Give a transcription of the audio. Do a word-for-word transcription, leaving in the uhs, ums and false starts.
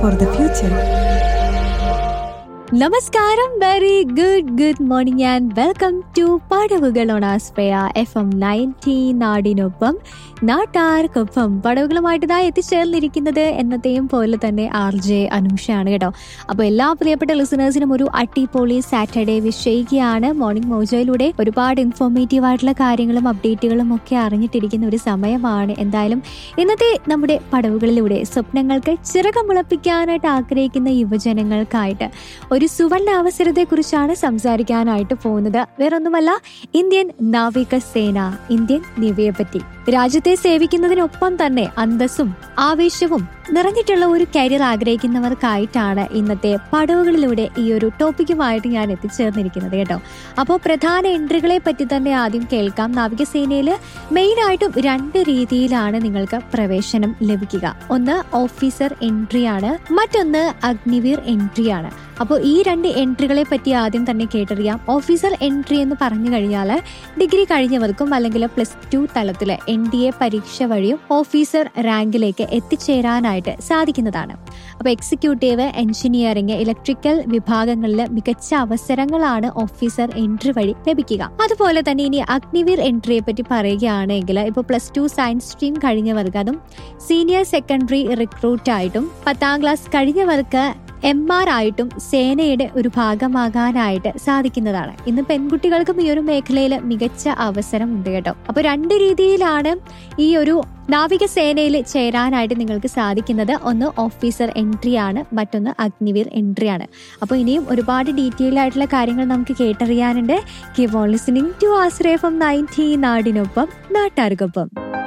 for the future. നമസ്കാരം, very good good morning and welcome to പടവുകൾ on ആസ്പ്രയ F M ninety. നാടിനൊപ്പം നാട്ടാർക്കൊപ്പം പടവുകളുമായിട്ട് ഇതാ എത്തിച്ചേർന്നിരിക്കുന്നത് എന്നത്തെയും പോലെ തന്നെ ആർ ജെ അനൂഷയാണ് കേട്ടോ. അപ്പോൾ എല്ലാ പ്രിയപ്പെട്ട ലിസണേഴ്സിനും ഒരു അടിപൊളി സാറ്റർഡേ വിഷ് ചെയ്യുകയാണ്. മോർണിംഗ് മോജോയിലൂടെ ഒരുപാട് ഇൻഫോർമേറ്റീവ് ആയിട്ടുള്ള കാര്യങ്ങളും അപ്ഡേറ്റുകളും ഒക്കെ അറിഞ്ഞിട്ടിരിക്കുന്ന ഒരു സമയമാണ്. എന്തായാലും ഇന്നത്തെ നമ്മുടെ പടവുകളിലൂടെ സ്വപ്നങ്ങൾക്ക് ചിറകമുളപ്പിക്കാനായിട്ട് ആഗ്രഹിക്കുന്ന യുവജനങ്ങൾക്കായിട്ട് ഒരു സുവർണ അവസരത്തെ കുറിച്ചാണ് സംസാരിക്കാനായിട്ട് പോകുന്നത്. വേറൊന്നുമല്ല, ഇന്ത്യൻ നാവികസേന, ഇന്ത്യൻ നേവിയെ പറ്റി. രാജ്യത്തെ സേവിക്കുന്നതിനൊപ്പം തന്നെ അന്തസ്സും ആവേശവും നിറഞ്ഞിട്ടുള്ള ഒരു കരിയർ ആഗ്രഹിക്കുന്നവർക്കായിട്ടാണ് ഇന്നത്തെ പടവുകളിലൂടെ ഈ ഒരു ടോപ്പിക്കുമായിട്ട് ഞാൻ എത്തിച്ചേർന്നിരിക്കുന്നത് കേട്ടോ. അപ്പോൾ പ്രധാന എൻട്രികളെ പറ്റി തന്നെ ആദ്യം കേൾക്കാം. നാവികസേനയിൽ മെയിനായിട്ടും രണ്ട് രീതിയിലാണ് നിങ്ങൾക്ക് പ്രവേശനം ലഭിക്കുക. ഒന്ന് ഓഫീസർ എൻട്രി ആണ്, മറ്റൊന്ന് അഗ്നിവീർ എൻട്രി ആണ്. അപ്പോൾ ഈ രണ്ട് എൻട്രികളെ പറ്റി ആദ്യം തന്നെ കേട്ടറിയാം. ഓഫീസർ എൻട്രി എന്ന് പറഞ്ഞു കഴിഞ്ഞാൽ ഡിഗ്രി കഴിഞ്ഞവർക്കും അല്ലെങ്കിൽ പ്ലസ് ടു തലത്തിൽ എൻ ഡി എ പരീക്ഷ വഴിയും ഓഫീസർ റാങ്കിലേക്ക് എത്തിച്ചേരാനായിട്ട് സാധിക്കുന്നതാണ്. അപ്പോൾ എക്സിക്യൂട്ടീവ്, എഞ്ചിനീയറിംഗ്, ഇലക്ട്രിക്കൽ വിഭാഗങ്ങളിൽ മികച്ച അവസരങ്ങളാണ് ഓഫീസർ എൻട്രി വഴി ലഭിക്കുക. അതുപോലെ തന്നെ ഇനി അഗ്നിവീർ എൻട്രിയെ പറ്റി പറയുകയാണെങ്കിൽ ഇപ്പോൾ പ്ലസ് ടു സയൻസ് സ്ട്രീം കഴിഞ്ഞവർക്ക് അതും സീനിയർ സെക്കൻഡറി റിക്രൂട്ട് ആയിട്ടും പത്താം ക്ലാസ് കഴിഞ്ഞവർക്ക് എം ആർ ആയിട്ടും സേനയുടെ ഒരു ഭാഗമാകാനായിട്ട് സാധിക്കുന്നതാണ്. ഇന്ന് പെൺകുട്ടികൾക്കും ഈ ഒരു മേഖലയിൽ മികച്ച അവസരം ഉണ്ട് കേട്ടോ. അപ്പൊ രണ്ട് രീതിയിലാണ് ഈ ഒരു നാവികസേനയിൽ ചേരാനായിട്ട് നിങ്ങൾക്ക് സാധിക്കുന്നത്. ഒന്ന് ഓഫീസർ എൻട്രി ആണ്, മറ്റൊന്ന് അഗ്നിവീർ എൻട്രി ആണ്. അപ്പോൾ ഇനിയും ഒരുപാട് ഡീറ്റെയിൽ ആയിട്ടുള്ള കാര്യങ്ങൾ നമുക്ക് കേട്ടറിയാനുണ്ട്. Keep on listening to Ashraya F M ninety. നാടിനൊപ്പം നാട്ടാർക്കൊപ്പം.